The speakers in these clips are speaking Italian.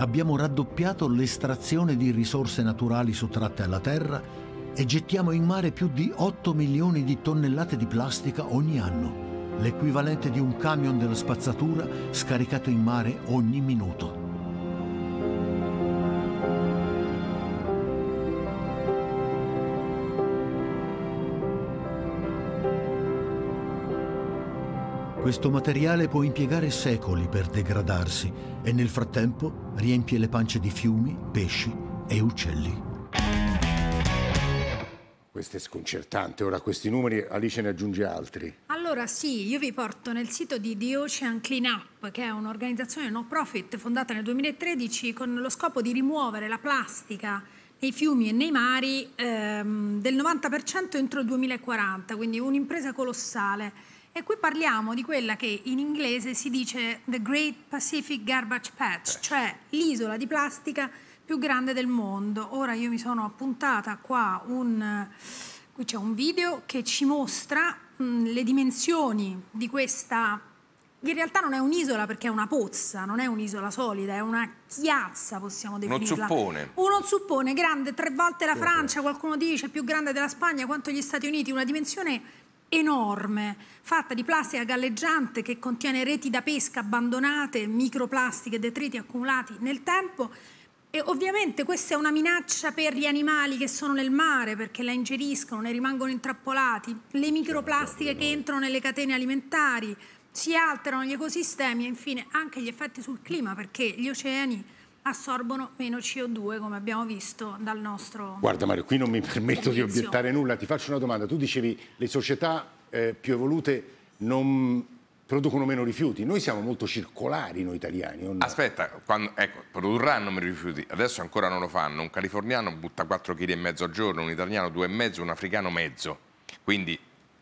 abbiamo raddoppiato l'estrazione di risorse naturali sottratte alla terra e gettiamo in mare più di 8 milioni di tonnellate di plastica ogni anno, l'equivalente di un camion della spazzatura scaricato in mare ogni minuto. Questo materiale può impiegare secoli per degradarsi e nel frattempo riempie le pance di fiumi, pesci e uccelli. Questo è sconcertante. Ora, questi numeri, Alice ne aggiunge altri. Allora sì, io vi porto nel sito di The Ocean Cleanup, che è un'organizzazione no profit fondata nel 2013 con lo scopo di rimuovere la plastica nei fiumi e nei mari del 90% entro il 2040, quindi un'impresa colossale. E qui parliamo di quella che in inglese si dice The Great Pacific Garbage Patch, cioè l'isola di plastica più grande del mondo. Ora io mi sono appuntata qua qui c'è un video che ci mostra le dimensioni di questa. In realtà non è un'isola perché è una pozza, non è un'isola solida, è una chiazza, possiamo definirla. Uno zuppone grande 3 volte la Francia, qualcuno dice più grande della Spagna, quanto gli Stati Uniti, una dimensione enorme, fatta di plastica galleggiante che contiene reti da pesca abbandonate, microplastiche e detriti accumulati nel tempo. E ovviamente questa è una minaccia per gli animali che sono nel mare perché la ingeriscono, ne rimangono intrappolati, le microplastiche che entrano nelle catene alimentari, si alterano gli ecosistemi e infine anche gli effetti sul clima perché gli oceani assorbono meno CO2 come abbiamo visto dal nostro. Guarda Mario, qui non mi permetto di obiettare nulla, ti faccio una domanda. Tu dicevi le società più evolute non producono meno rifiuti, noi siamo molto circolari noi italiani. No? Aspetta, produrranno meno rifiuti, adesso ancora non lo fanno, un californiano butta 4,5 kg al giorno, un italiano 2,5, un africano mezzo, quindi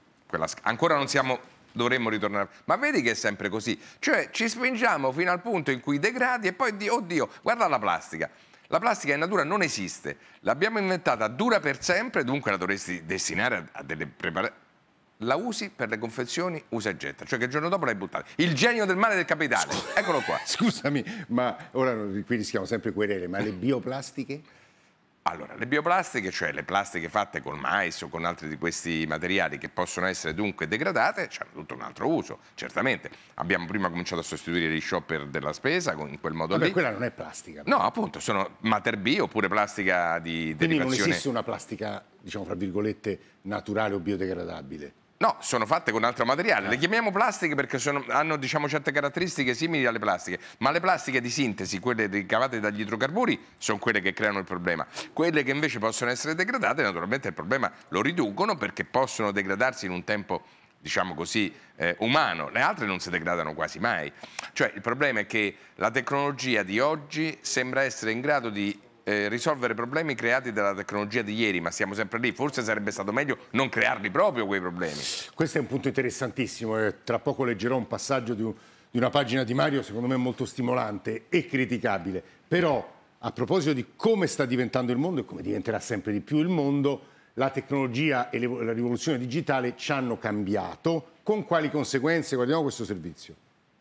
ancora non siamo. Dovremmo ritornare, ma vedi che è sempre così, cioè ci spingiamo fino al punto in cui degradi e poi oddio, guarda la plastica in natura non esiste, l'abbiamo inventata, dura per sempre, dunque la dovresti destinare a delle preparazioni, la usi per le confezioni usa e getta, cioè che il giorno dopo l'hai buttata, il genio del male del capitale, eccolo qua. Scusami, ma ora qui rischiamo sempre querele, ma le bioplastiche? Allora, le bioplastiche, cioè le plastiche fatte col mais o con altri di questi materiali che possono essere dunque degradate, hanno tutto un altro uso, certamente. Abbiamo prima cominciato a sostituire gli shopper della spesa in quel modo lì. Quella non è plastica. No, appunto, sono mater bio oppure plastica di Quindi derivazione. Quindi non esiste una plastica, diciamo, fra virgolette, naturale o biodegradabile? No, sono fatte con altro materiale, le chiamiamo plastiche perché hanno diciamo certe caratteristiche simili alle plastiche, ma le plastiche di sintesi, quelle ricavate dagli idrocarburi, sono quelle che creano il problema. Quelle che invece possono essere degradate, naturalmente il problema lo riducono perché possono degradarsi in un tempo, diciamo così, umano, le altre non si degradano quasi mai. Cioè il problema è che la tecnologia di oggi sembra essere in grado di risolvere problemi creati dalla tecnologia di ieri, ma siamo sempre lì, forse sarebbe stato meglio non crearli proprio quei problemi. Questo è un punto interessantissimo, tra poco leggerò un passaggio di una pagina di Mario secondo me molto stimolante e criticabile, però a proposito di come sta diventando il mondo e come diventerà sempre di più il mondo, la tecnologia e la rivoluzione digitale ci hanno cambiato, con quali conseguenze? Guardiamo questo servizio.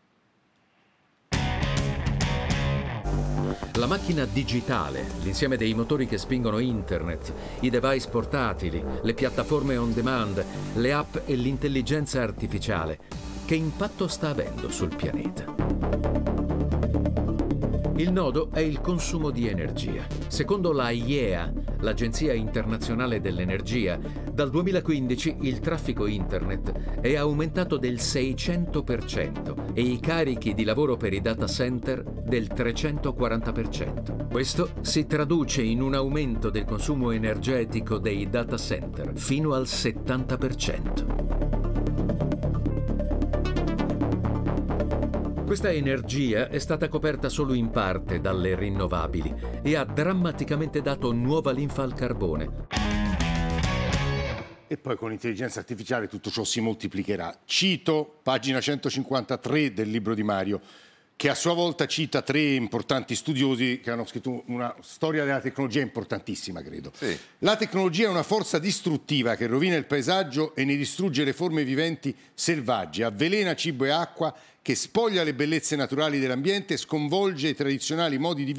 La macchina digitale, l'insieme dei motori che spingono internet, i device portatili, le piattaforme on demand, le app e l'intelligenza artificiale, che impatto sta avendo sul pianeta? Il nodo è il consumo di energia. Secondo la IEA, l'Agenzia Internazionale dell'Energia, dal 2015 il traffico internet è aumentato del 600% e i carichi di lavoro per i data center del 340%. Questo si traduce in un aumento del consumo energetico dei data center fino al 70%. Questa energia è stata coperta solo in parte dalle rinnovabili e ha drammaticamente dato nuova linfa al carbone. E poi con l'intelligenza artificiale tutto ciò si moltiplicherà. Cito pagina 153 del libro di Mario, che a sua volta cita 3 importanti studiosi che hanno scritto una storia della tecnologia importantissima, credo. Sì. La tecnologia è una forza distruttiva che rovina il paesaggio e ne distrugge le forme viventi selvagge, avvelena cibo e acqua, che spoglia le bellezze naturali dell'ambiente, sconvolge i tradizionali modi di vita